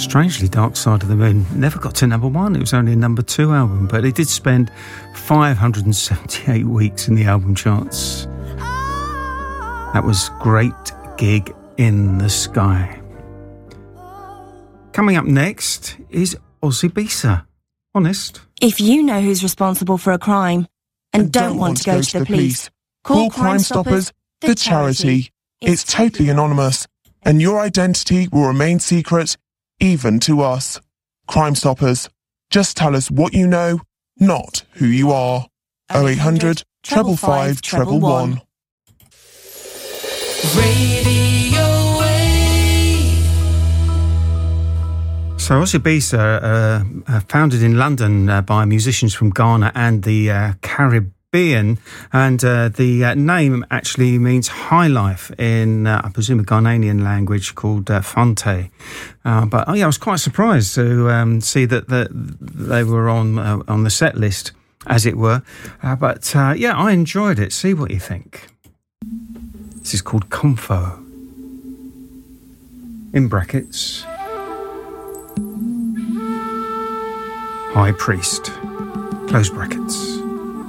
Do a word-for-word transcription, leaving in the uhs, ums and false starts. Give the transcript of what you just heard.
Strangely, Dark Side of the Moon never got to number one. It was only a number two album, but it did spend five hundred seventy-eight weeks in the album charts. That was Great Gig in the Sky. Coming up next is Ozzy Bisa. Honest. If you know who's responsible for a crime and, and don't, don't want, want to go, go to the, the police, call Crime Stoppers, the charity. It's totally anonymous, and your identity will remain secret, even to us. Crime Stoppers. Just tell us what you know, not who you are. oh eight hundred, five five five, one one one. Radio Wave. So Ozzy Bisa, uh, uh, founded in London uh, by musicians from Ghana and the uh, Caribbean, and uh, the uh, name actually means high life in, uh, I presume, a Ghanaian language called uh, Fante. Uh, but oh yeah, I was quite surprised to um, see that the, they were on uh, on the set list, as it were. Uh, but uh, yeah, I enjoyed it. See what you think. This is called Comfo. In brackets, High Priest. Close brackets.